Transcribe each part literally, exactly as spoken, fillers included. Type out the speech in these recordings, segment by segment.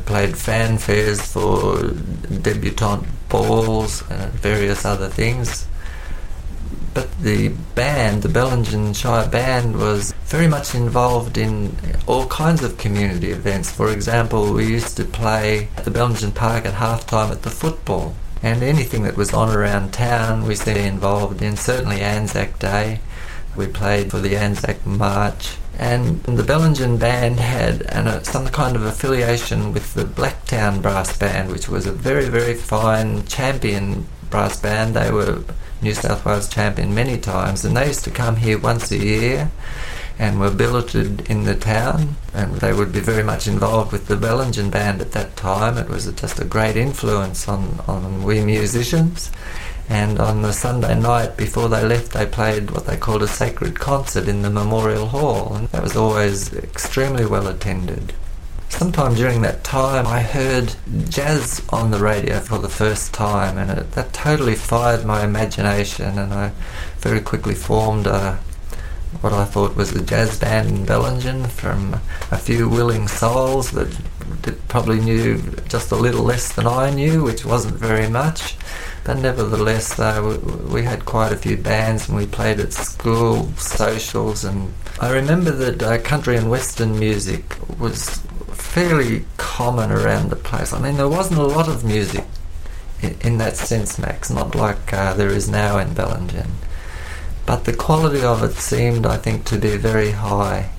played fanfares for debutante balls and various other things. But the band, the Bellingen Shire Band, was very much involved in all kinds of community events. For example, we used to play at the Bellingen Park at halftime at the football, and anything that was on around town we stayed involved in. Certainly Anzac Day, we played for the Anzac March, and the Bellingen Band had an, uh, some kind of affiliation with the Blacktown Brass Band, which was a very, very fine champion brass band. They were New South Wales champion many times, and they used to come here once a year and were billeted in the town, and they would be very much involved with the Bellingen Band at that time. It was just a great influence on, on we musicians. And on the Sunday night before they left, they played what they called a sacred concert in the Memorial Hall, and that was always extremely well attended. Sometime during that time I heard jazz on the radio for the first time, and it, that totally fired my imagination, and I very quickly formed a, what I thought was a jazz band in Bellingen from a few willing souls that did, probably knew just a little less than I knew, which wasn't very much. But nevertheless, uh, we, we had quite a few bands, and we played at school socials. And I remember that uh, country and western music was fairly common around the place. I mean, there wasn't a lot of music in, in that sense, Max, not like uh, there is now in Bellingen. But the quality of it seemed, I think, to be very high.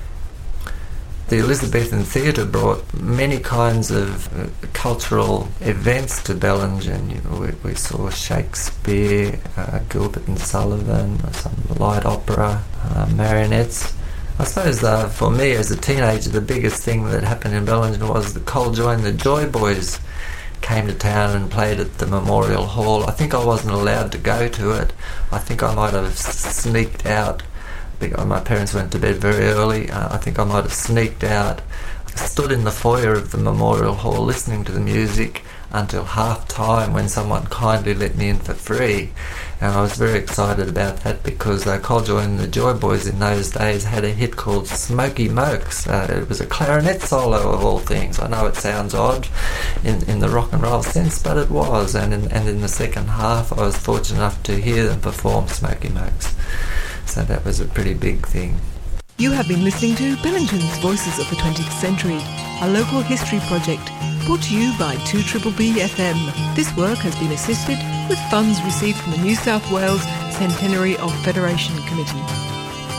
The Elizabethan Theatre brought many kinds of uh, cultural events to Bellingen. You know, we, we saw Shakespeare, uh, Gilbert and Sullivan, some light opera, uh, marionettes. I suppose uh, for me as a teenager, the biggest thing that happened in Bellingen was the Coljoy and the Joy Boys came to town and played at the Memorial Hall. I think I wasn't allowed to go to it. I think I might have sneaked out. Because my parents went to bed very early. Uh, I think I might have sneaked out. I stood in the foyer of the Memorial Hall listening to the music until half time, when someone kindly let me in for free. And I was very excited about that, because uh, Coljoy and the Joy Boys in those days had a hit called Smoky Mokes. Uh, it was a clarinet solo of all things. I know it sounds odd in, in the rock and roll sense, but it was. And in, and in the second half I was fortunate enough to hear them perform Smoky Mokes. So that was a pretty big thing. You have been listening to Bellingen's Voices of the twentieth Century, a local history project brought to you by two B B F M. This work has been assisted with funds received from the New South Wales Centenary of Federation Committee.